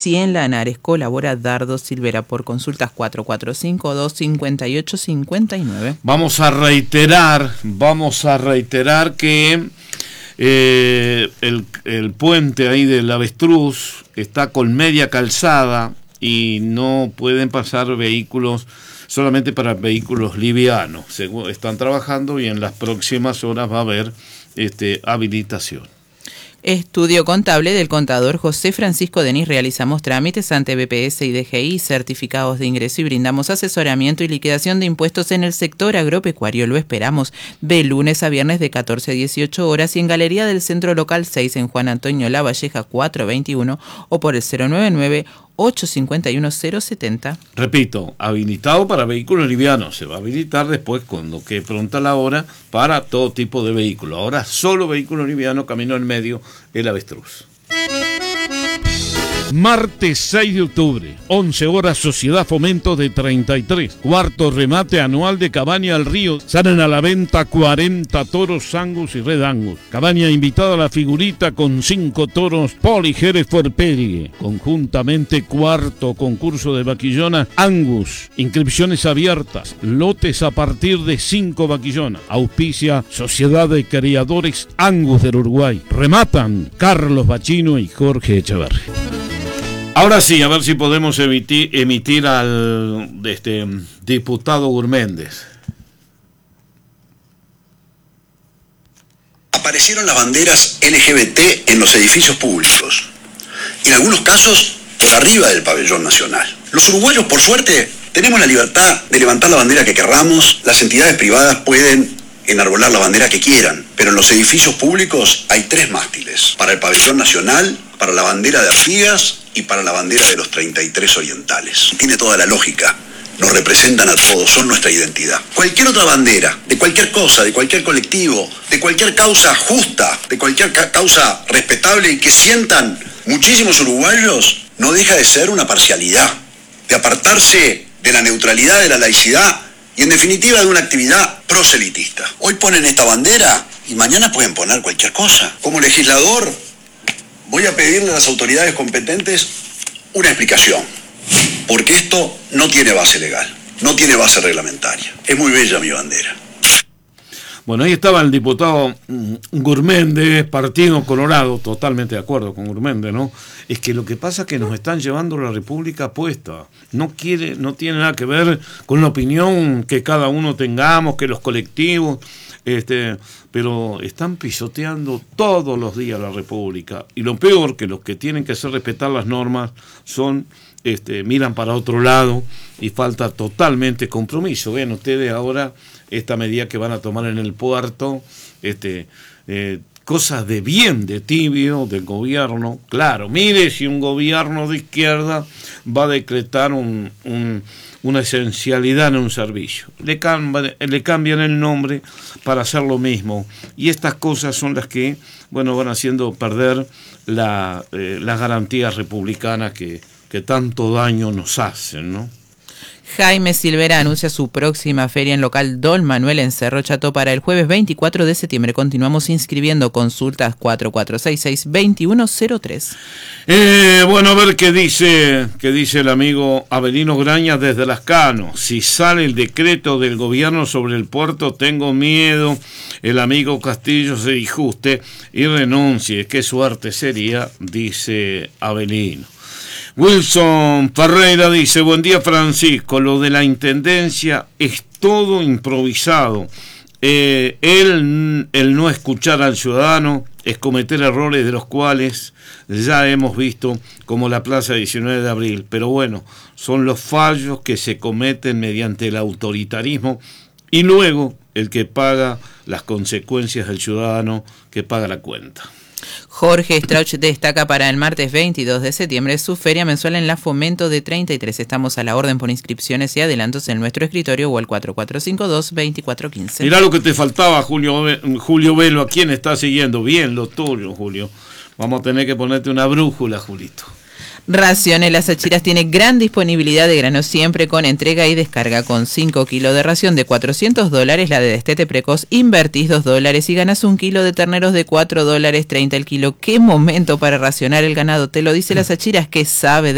y en Lanares. Colabora Dardo Silvera por consultas 4452-5859. Vamos a reiterar que el puente ahí del Avestruz está con media calzada y no pueden pasar vehículos, solamente para vehículos livianos. Están trabajando y en las próximas horas va a haber habilitación. Estudio contable del contador José Francisco Denis. Realizamos trámites ante BPS y DGI, certificados de ingreso y brindamos asesoramiento y liquidación de impuestos en el sector agropecuario. Lo esperamos de lunes a viernes de 14 a 18 horas y en Galería del Centro Local 6 en Juan Antonio Lavalleja 421 o por el 099-851-070. Repito, habilitado para vehículos livianos. Se va a habilitar después, cuando quede pronta la hora, para todo tipo de vehículos. Ahora solo vehículos livianos, camino en medio, el Avestruz. Martes 6 de octubre, 11 horas, Sociedad Fomento de 33. Cuarto remate anual de Cabaña al Río. Salen a la venta 40 toros Angus y Red Angus. Cabaña invitada a la figurita con 5 toros Poli Hereford Périguez. Conjuntamente cuarto concurso de vaquillona Angus. Inscripciones abiertas. Lotes a partir de 5 vaquillonas. Auspicia Sociedad de Criadores Angus del Uruguay. Rematan Carlos Bachino y Jorge Echeverri. Ahora sí, a ver si podemos emitir al diputado Gurméndez. Aparecieron las banderas LGBT en los edificios públicos y en algunos casos por arriba del pabellón nacional. Los uruguayos, por suerte, tenemos la libertad de levantar la bandera que querramos. Las entidades privadas pueden enarbolar la bandera que quieran, pero en los edificios públicos hay 3 mástiles: para el pabellón nacional, para la bandera de Artigas y para la bandera de los 33 orientales. Tiene toda la lógica. Nos representan a todos, son nuestra identidad. Cualquier otra bandera, de cualquier cosa, de cualquier colectivo, de cualquier causa justa, de cualquier causa respetable y que sientan muchísimos uruguayos, no deja de ser una parcialidad, de apartarse de la neutralidad, de la laicidad y en definitiva de una actividad proselitista. Hoy ponen esta bandera y mañana pueden poner cualquier cosa. Como legislador, voy a pedirle a las autoridades competentes una explicación, porque esto no tiene base legal, no tiene base reglamentaria. Es muy bella mi bandera. Bueno, ahí estaba el diputado Gurméndez, Partido Colorado, totalmente de acuerdo con Gurméndez, ¿no? Es que lo que pasa es que nos están llevando la República puesta. No tiene nada que ver con la opinión que cada uno tengamos, que los colectivos, pero están pisoteando todos los días la República. Y lo peor, que los que tienen que hacer respetar las normas son miran para otro lado y falta totalmente compromiso. Ven ustedes ahora esta medida que van a tomar en el puerto, cosas de bien de tibio del gobierno. Claro, mire, si un gobierno de izquierda va a decretar una esencialidad en un servicio, le cambian el nombre para hacer lo mismo, y estas cosas son las que van haciendo perder las garantías republicanas que tanto daño nos hacen, ¿no? Jaime Silvera anuncia su próxima feria en local Don Manuel en Cerro Chato para el jueves 24 de septiembre. Continuamos inscribiendo. Consultas 4466-2103. A ver qué dice el amigo Avelino Graña desde Lascano. Si sale el decreto del gobierno sobre el puerto, tengo miedo el amigo Castillo se disguste y renuncie. Qué suerte sería, dice Avelino. Wilson Ferreira dice: buen día, Francisco, lo de la intendencia es todo improvisado. El no escuchar al ciudadano es cometer errores de los cuales ya hemos visto, como la Plaza 19 de Abril, pero bueno, son los fallos que se cometen mediante el autoritarismo y luego el que paga las consecuencias del ciudadano que paga la cuenta. Jorge Strauch destaca para el martes 22 de septiembre su feria mensual en la Fomento de 33. Estamos a la orden por inscripciones y adelantos en nuestro escritorio o al 4452-2415. Mirá lo que te faltaba, Julio Velo. ¿A quién estás siguiendo? Bien lo tuyo, Julio. Vamos a tener que ponerte una brújula, Julito. Raciones Las Achiras tiene gran disponibilidad de granos siempre con entrega y descarga. Con 5 kilos de ración de $400, la de destete precoz, invertís $2 y ganas 1 kilo de terneros de $4.30 el kilo. ¡Qué momento para racionar el ganado! Te lo dice Las Achiras, que sabe de